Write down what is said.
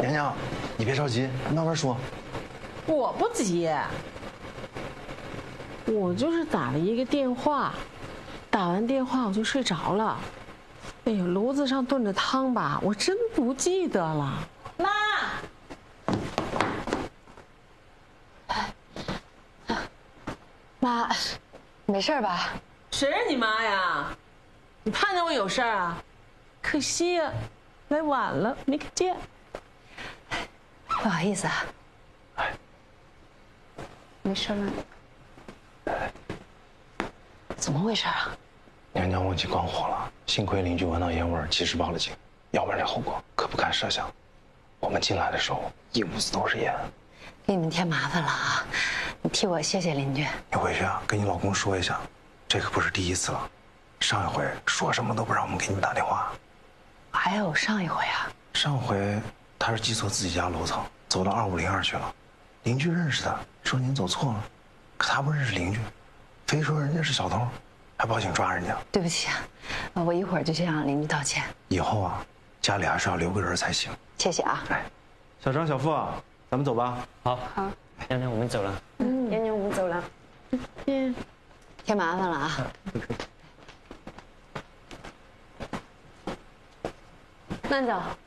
娘娘，你别着急，慢慢说。 我不急，我就是打了一个电话，打完电话我就睡着了。哎呦，炉子上炖着汤吧，我真不记得了。妈， 妈，没事吧？ 谁是你妈呀？你盼见我有事儿啊？可惜呀，来晚了，没看见。 不好意思啊。没事吗？怎么回事啊？ 娘娘忘记关火了，幸亏邻居闻到烟味，及时报了警，要不然这后果可不堪设想。我们进来的时候，一屋子都是烟。 给你们添麻烦了啊！你替我谢谢邻居。 你回去啊，跟你老公说一下，这可不是第一次了。上一回说什么都不让我们给你们打电话。 还有上一回啊？ 上回他是记错自己家楼层，走到2502去了。邻居认识他，说您走错了，可他不认识邻居，非说人家是小偷，还报警抓人家。 对不起啊，我一会儿就去向邻居道歉。 以后啊，家里还是要留个人才行。 谢谢啊。 哎， 小张、小付啊，咱们走吧。 好， 好， 娘娘，我们走了。 娘娘，我们走了。添麻烦了啊。慢走。